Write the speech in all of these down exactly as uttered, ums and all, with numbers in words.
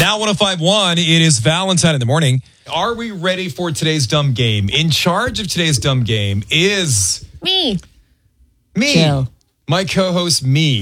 Now one oh five point one, it is Valentine in the morning. Are we ready for today's dumb game? In charge of today's dumb game is... Me. Me. Jill. My co-host, me.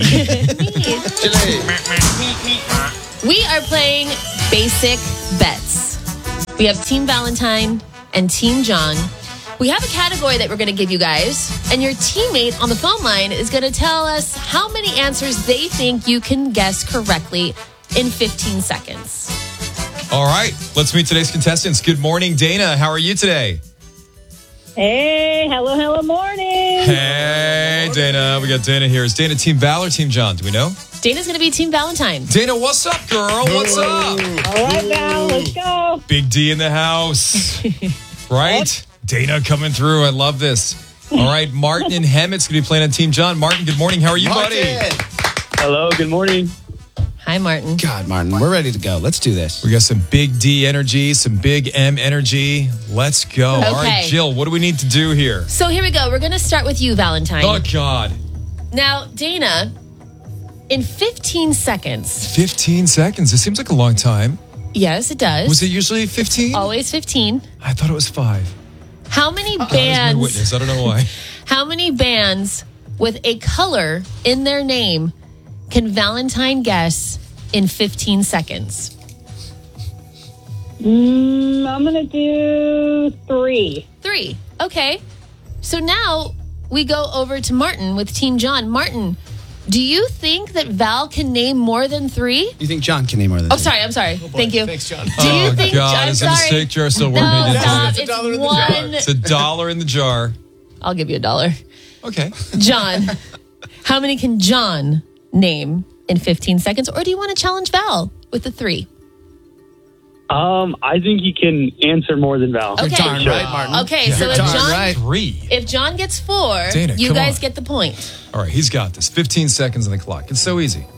We are playing Basic Bets. We have Team Valentine and Team John. We have a category that we're going to give you guys, and your teammate on the phone line is going to tell us how many answers they think you can guess correctly in fifteen seconds. All right, let's meet today's contestants. Good morning, Dana. How are you today? Hey, hello, hello, morning. Hey, Dana. We got Dana here. Is Dana Team Val or Team John? Do we know? Dana's going to be Team Valentine. Dana, what's up, girl? What's up? All right, Val, let's go. Big D in the house. Right? Dana coming through. I love this. All right, Martin and Hemmett's going to be playing on Team John. Martin, good morning. How are you, Martin. buddy? Hello, good morning. Hi, Martin. God, Martin, we're ready to go. Let's do this. We got some big D energy, some big M energy. Let's go. Okay. All right, Jill, what do we need to do here? So here we go. We're going to start with you, Valentine. Oh, God. Now, Dana, in fifteen seconds. fifteen seconds. It seems like a long time. Yes, it does. Was it usually fifteen? Always fifteen. I thought it was five. How many God is my bands? witness. I don't know why. How many bands with a color in their name can Valentine guess in fifteen seconds? Mm, I'm going to do three. Three. Okay. So now we go over to Martin with Team John. Martin, do you think that Val can name more than three? You think John can name more than Oh, that? sorry. I'm sorry. Thank you. Thanks, John. Do you Oh, think? God. I'm Is it a sorry. mistake jar still working? No, It's stop. a It's dollar in the one. It's a dollar in the jar. I'll give you a dollar. Okay. John, how many can John name in fifteen seconds? Or do you want to challenge Val with the three? Um, I think you can answer more than Val. Okay. Darn right, Martin. Okay, so You're if darn John, right. Three. if John gets four, Dana, you come guys on. get the point. All right, he's got this. fifteen seconds on the clock. It's so easy.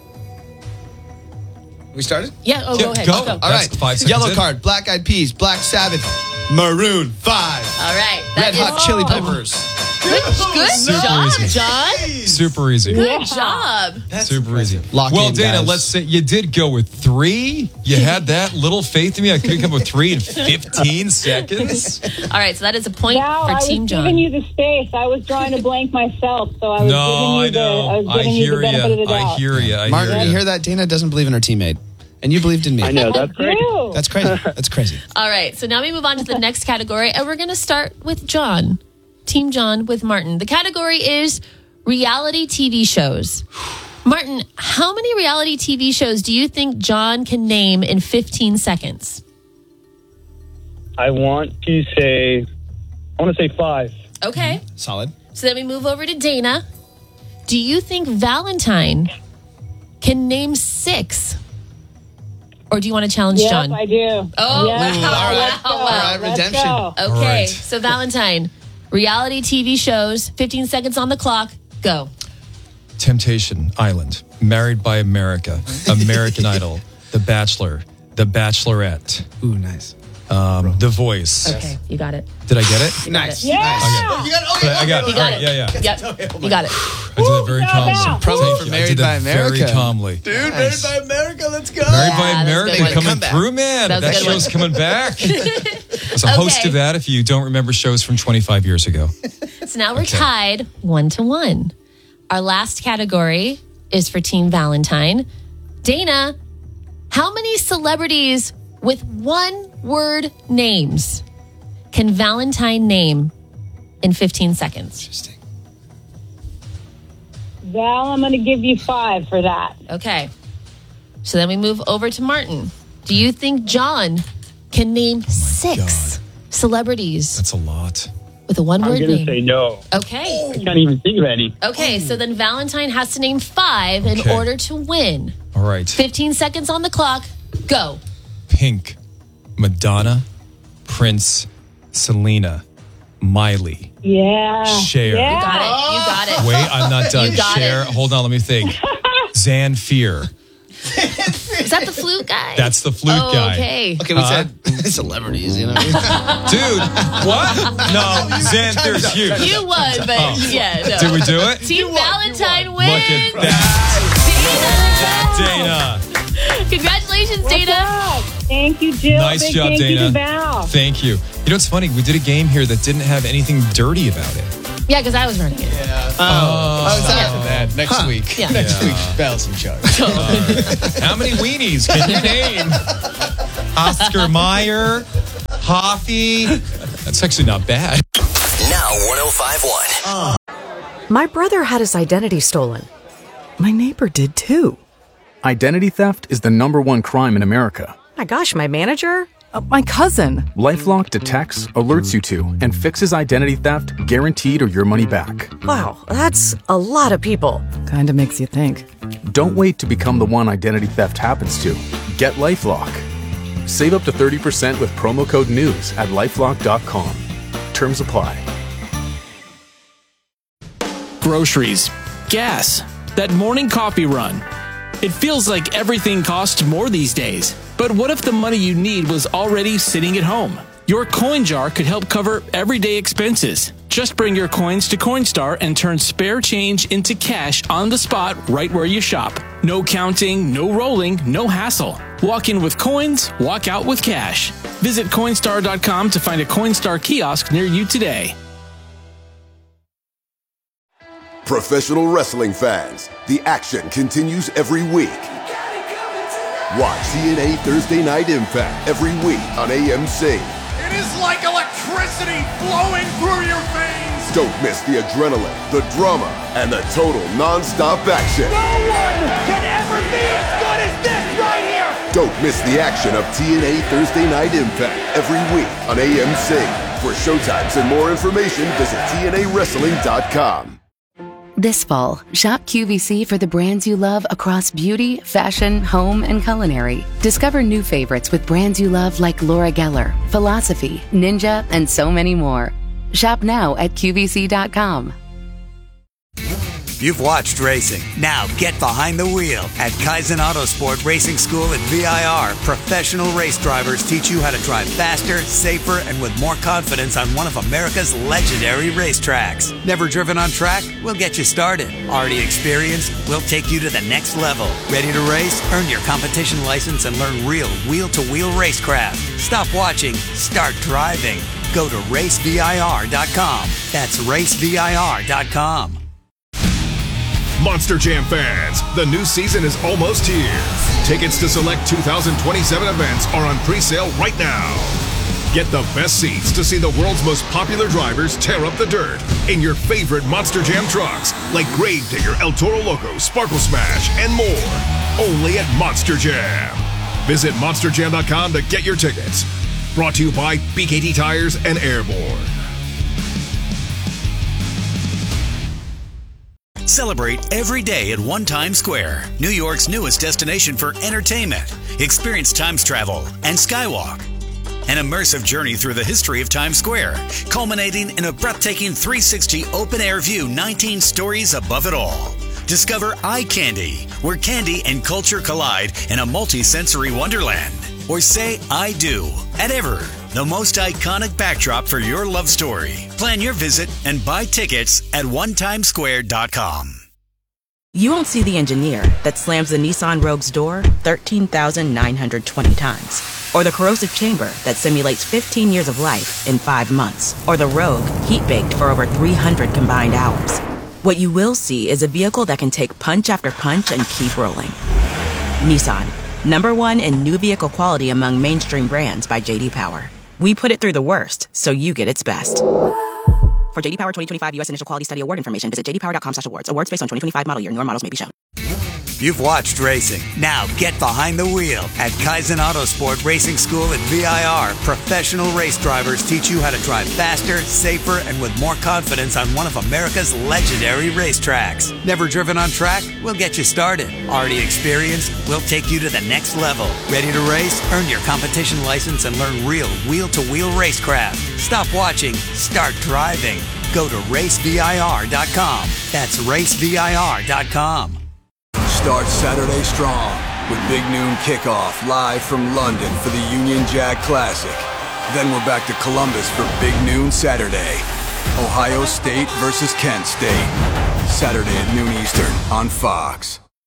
We started? Yeah, oh, Yeah, go ahead. go. Go. go. All That's right. five seconds Yellow in. card, Black Eyed Peas, Black Sabbath, Maroon five, All right. Red That Hot is- Chili oh, Peppers. Good, good Super job, easy. John. Super easy. Good job. Super easy. Lock well, in, Dana, guys. let's say you did go with three. You had that little faith in me. I couldn't come up with three in fifteen seconds. All right, so that is a point Val, for I was Team giving John. you the space. I was drawing a blank myself, so I was No, giving you I the, know. I was I giving you hear the benefit of you. the doubt. I hear you. I Martin, hear you you. hear that? Dana doesn't believe in her teammate. And you believed in me. I know, that's great. Ew. That's crazy. That's crazy. All right, so now we move on to the next category, and we're going to start with John. Team John with Martin. The category is reality T V shows. Martin, how many reality T V shows do you think John can name in fifteen seconds? I want to say, I want to say five. Okay, Solid. so then we move over to Dana. Do you think Valentine can name six? Or do you want to challenge Yes, John? I do. Oh, yes. wow, all right. wow, Go. wow. All right, Let's redemption. go. Okay, All right. so Valentine, reality T V shows, fifteen seconds on the clock, go. Temptation Island, Married by America, American Idol, The Bachelor, The Bachelorette, Ooh, nice. um, The Voice. Okay, you got it. Did I get it? Nice. Yeah. Nice. You got it. Okay, I got You it. got All right, it. yeah, yeah. Yep, you got it. I did that very Ooh, calmly. now. Promo Thank for you. I Married did by that very America. calmly. Dude, Married by America, let's go. Married Yeah, by that was a America good one. coming Comeback. through, man. That That, was a good show's one. coming back. I was a host Okay. of that if you don't remember shows from twenty-five years ago. So now we're tied one to one. Our last category is for Team Valentine. Dana, how many celebrities with one word names can Valentine name in fifteen seconds? Interesting. Val, I'm going to give you five for that. Okay. So then we move over to Martin. Do you think John can name six celebrities That's a lot. with a one I'm word going to name? say no. Okay. I can't even think of any. Okay, so then Valentine has to name five in Okay. order to win. All right. fifteen seconds on the clock. Go. Pink, Madonna, Prince, Selena, Miley, Yeah. Cher. Yeah. You got it. You got it. Wait, I'm not done. You got Cher. it. Hold on, let me think. Zanfir. Is that the flute guy? That's the flute oh, guy. Okay. Okay, we Huh? said celebrities, you know. Dude, what? No, Xanthir's huge. You won, but Oh. yeah. No. Did we do it? Team Valentine Look wins. at that. Dana. Congratulations, What's Dana. up? Thank you, Jill. Nice Big job, thank Dana. You to Val. Thank you. You know what's funny? We did a game here that didn't have anything dirty about it. Yeah, because I was running it. Yeah. Oh. I was Yeah. after that. Next Huh. week. Yeah. Next Yeah. week, Val's in charge. How many weenies can you name? Oscar Mayer, Hoffy. That's actually not bad. Now one oh five point one. My brother had his identity stolen. My neighbor did too. Identity theft is the number one crime in America. My gosh, my manager? Uh, my cousin. LifeLock detects, alerts you to, and fixes identity theft guaranteed or your money back. Wow, that's a lot of people. Kinda makes you think. Don't wait to become the one identity theft happens to. Get LifeLock. Save up to thirty percent with promo code NEWS at lifelock dot com. Terms apply. Groceries, gas, that morning coffee run. It feels like everything costs more these days. But what if the money you need was already sitting at home? Your coin jar could help cover everyday expenses. Just bring your coins to Coinstar and turn spare change into cash on the spot right where you shop. No counting, no rolling, no hassle. Walk in with coins, walk out with cash. Visit Coinstar dot com to find a Coinstar kiosk near you today. Professional wrestling fans, the action continues every week. Watch T N A Thursday Night Impact every week on A M C. It is like electricity flowing through your veins. Don't miss the adrenaline, the drama, and the total non-stop action. No one can ever be as good as this right here. Don't miss the action of T N A Thursday Night Impact every week on A M C. For showtimes and more information, visit T N A wrestling dot com. This fall, shop Q V C for the brands you love across beauty, fashion, home, and culinary. Discover new favorites with brands you love like Laura Geller, Philosophy, Ninja, and so many more. Shop now at Q V C dot com. You've watched racing. Now get behind the wheel. At Kaizen Autosport Racing School at V I R, professional race drivers teach you how to drive faster, safer, and with more confidence on one of America's legendary racetracks. Never driven on track? We'll get you started. Already experienced? We'll take you to the next level. Ready to race? Earn your competition license and learn real wheel-to-wheel racecraft. Stop watching. Start driving. Go to race V I R dot com. That's race V I R dot com. Monster Jam fans, the new season is almost here. Tickets to select two thousand twenty-seven events are on pre-sale right now. Get the best seats to see the world's most popular drivers tear up the dirt in your favorite Monster Jam trucks like Gravedigger, El Toro Loco, Sparkle Smash, and more. Only at Monster Jam. Visit monster jam dot com to get your tickets. Brought to you by B K T Tires and Airborne. Celebrate every day at One Times Square, New York's newest destination for entertainment. Experience Times Travel and Skywalk. An immersive journey through the history of Times Square, culminating in a breathtaking three sixty open-air view, nineteen stories above it all. Discover Eye Candy, where candy and culture collide in a multi-sensory wonderland. Or say I do at Ever, the most iconic backdrop for your love story. Plan your visit and buy tickets at one times square dot com. You won't see the engineer that slams the Nissan Rogue's door thirteen thousand nine hundred twenty times. Or the corrosive chamber that simulates fifteen years of life in five months. Or the Rogue heat-baked for over three hundred combined hours. What you will see is a vehicle that can take punch after punch and keep rolling. Nissan, number one in new vehicle quality among mainstream brands by J D Power. We put it through the worst, so you get its best. For J D Power twenty twenty-five U S Initial Quality Study Award information, visit j d power dot com slash awards. Awards based on twenty twenty-five model year. Newer models may be shown. You've watched racing. Now get behind the wheel. At Kaizen Autosport Racing School at V I R, professional race drivers teach you how to drive faster, safer, and with more confidence on one of America's legendary racetracks. Never driven on track? We'll get you started. Already experienced? We'll take you to the next level. Ready to race? Earn your competition license and learn real wheel-to-wheel racecraft. Stop watching. Start driving. Go to race V I R dot com. That's race V I R dot com. Start Saturday strong with Big Noon Kickoff live from London for the Union Jack Classic. Then we're back to Columbus for Big Noon Saturday. Ohio State versus Kent State. Saturday at noon Eastern on Fox.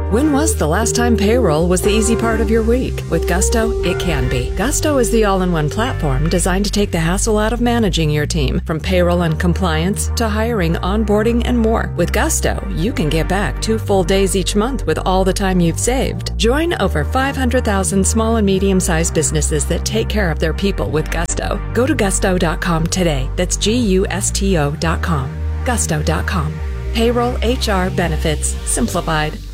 When was the last time payroll was the easy part of your week? With Gusto, it can be. Gusto is the all-in-one platform designed to take the hassle out of managing your team, from payroll and compliance to hiring, onboarding, and more. With Gusto, you can get back two full days each month with all the time you've saved. Join over five hundred thousand small and medium-sized businesses that take care of their people with Gusto. Go to gusto dot com today. That's G U S T O dot com. gusto dot com. Payroll, H R, benefits, simplified.